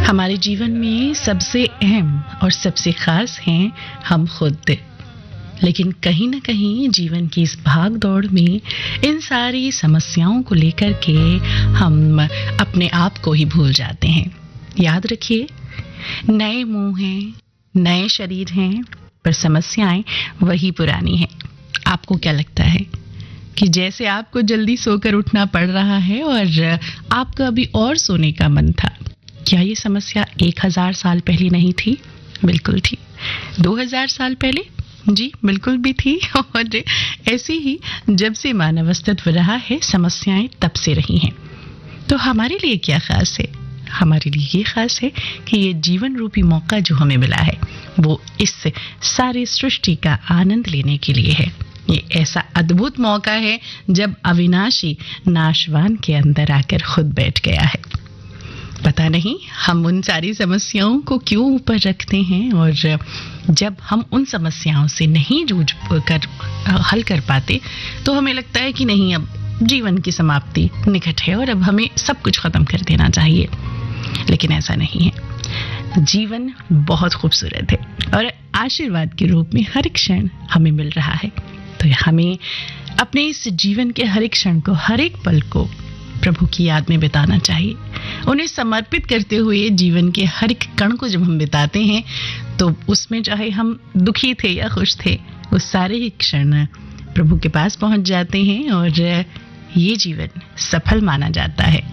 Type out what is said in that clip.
हमारे जीवन में सबसे अहम और सबसे खास हैं हम खुद। लेकिन कहीं ना कहीं जीवन की इस भाग दौड़ में इन सारी समस्याओं को लेकर के हम अपने आप को ही भूल जाते हैं। याद रखिए, नए मुंह हैं, नए शरीर हैं, पर समस्याएं वही पुरानी हैं। आपको क्या लगता है कि जैसे आपको जल्दी सोकर उठना पड़ रहा है और आपका अभी और सोने का मन था, क्या ये समस्या 1000 साल पहले नहीं थी? बिल्कुल थी। 2000 साल पहले? जी बिल्कुल भी थी। और ऐसे ही जब से मानव अस्तित्व रहा है, समस्याएं तब से रही हैं। तो हमारे लिए क्या खास है? हमारे लिए ये खास है कि ये जीवन रूपी मौका जो हमें मिला है, वो इस सारी सृष्टि का आनंद लेने के लिए है। ये ऐसा अद्भुत मौका है जब अविनाशी नाशवान के अंदर आकर खुद बैठ गया है। पता नहीं हम उन सारी समस्याओं को क्यों ऊपर रखते हैं, और जब हम उन समस्याओं से नहीं जूझ कर हल कर पाते तो हमें लगता है कि नहीं, अब जीवन की समाप्ति निकट है और अब हमें सब कुछ खत्म कर देना चाहिए। लेकिन ऐसा नहीं है। जीवन बहुत खूबसूरत है और आशीर्वाद के रूप में हर क्षण हमें मिल रहा है। तो हमें अपने इस जीवन के हर एक क्षण को, हर एक पल को प्रभु की याद में बिताना चाहिए। उन्हें समर्पित करते हुए जीवन के हर एक कण को जब हम बिताते हैं, तो उसमें चाहे हम दुखी थे या खुश थे, वो सारे ही क्षण प्रभु के पास पहुंच जाते हैं और ये जीवन सफल माना जाता है।